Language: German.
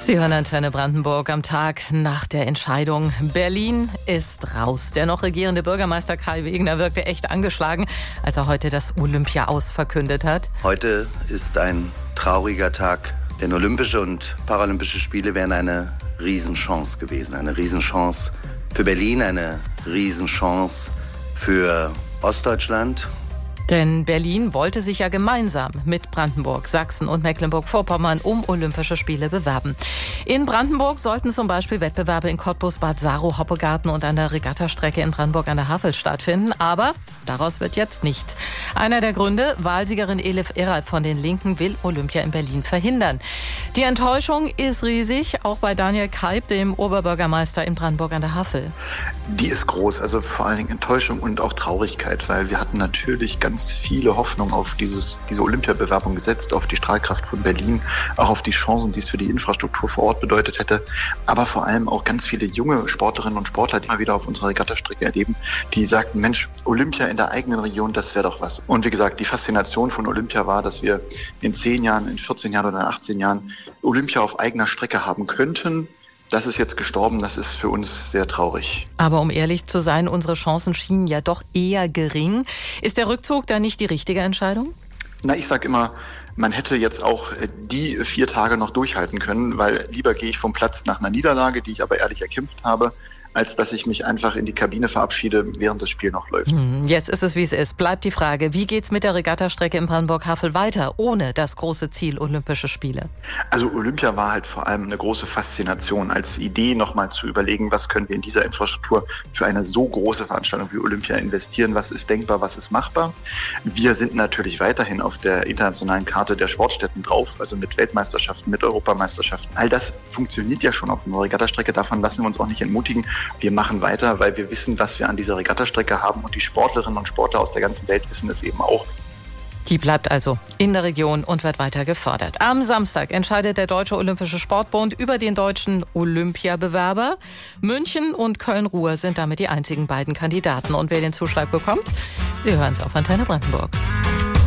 Sie hören Antenne Brandenburg am Tag nach der Entscheidung. Berlin ist raus. Der noch regierende Bürgermeister Kai Wegner wirkte echt angeschlagen, als er heute das Olympia-Aus verkündet hat. Heute ist ein trauriger Tag, denn Olympische und Paralympische Spiele wären eine Riesenchance gewesen. Eine Riesenchance für Berlin, eine Riesenchance für Ostdeutschland. Denn Berlin wollte sich ja gemeinsam mit Brandenburg, Sachsen und Mecklenburg-Vorpommern um Olympische Spiele bewerben. In Brandenburg sollten zum Beispiel Wettbewerbe in Cottbus, Bad Saro, Hoppegarten und an der Regattastrecke in Brandenburg an der Havel stattfinden. Aber daraus wird jetzt nichts. Einer der Gründe, Wahlsiegerin Elif Erat von den Linken will Olympia in Berlin verhindern. Die Enttäuschung ist riesig, auch bei Daniel Keib, dem Oberbürgermeister in Brandenburg an der Havel. Die ist groß, also vor allen Dingen Enttäuschung und auch Traurigkeit, weil wir hatten natürlich ganz viele Hoffnung auf diese Olympiabewerbung gesetzt, auf die Strahlkraft von Berlin, auch auf die Chancen, die es für die Infrastruktur vor Ort bedeutet hätte, aber vor allem auch ganz viele junge Sportlerinnen und Sportler, die mal wieder auf unserer Regattastrecke erleben, die sagten, Mensch, Olympia in der eigenen Region, das wäre doch was. Und wie gesagt, die Faszination von Olympia war, dass wir in 10 Jahren, in 14 Jahren oder in 18 Jahren Olympia auf eigener Strecke haben könnten. Das ist jetzt gestorben, das ist für uns sehr traurig. Aber um ehrlich zu sein, unsere Chancen schienen ja doch eher gering. Ist der Rückzug da nicht die richtige Entscheidung? Na, ich sag immer, man hätte jetzt auch die 4 Tage noch durchhalten können, weil lieber gehe ich vom Platz nach einer Niederlage, die ich aber ehrlich erkämpft habe, als dass ich mich einfach in die Kabine verabschiede, während das Spiel noch läuft. Jetzt ist es, wie es ist. Bleibt die Frage, wie geht's mit der Regattastrecke in Brandenburg-Havel weiter, ohne das große Ziel Olympische Spiele? Also Olympia war halt vor allem eine große Faszination, als Idee nochmal zu überlegen, was können wir in dieser Infrastruktur für eine so große Veranstaltung wie Olympia investieren, was ist denkbar, was ist machbar. Wir sind natürlich weiterhin auf der internationalen Karte der Sportstätten drauf, also mit Weltmeisterschaften, mit Europameisterschaften. All das funktioniert ja schon auf unserer Regattastrecke, davon lassen wir uns auch nicht entmutigen. Wir machen weiter, weil wir wissen, was wir an dieser Regattastrecke haben und die Sportlerinnen und Sportler aus der ganzen Welt wissen es eben auch. Die bleibt also in der Region und wird weiter gefördert. Am Samstag entscheidet der Deutsche Olympische Sportbund über den deutschen Olympiabewerber. München und Köln-Ruhr sind damit die einzigen beiden Kandidaten. Und wer den Zuschlag bekommt, Sie hören es auf Antenne Brandenburg.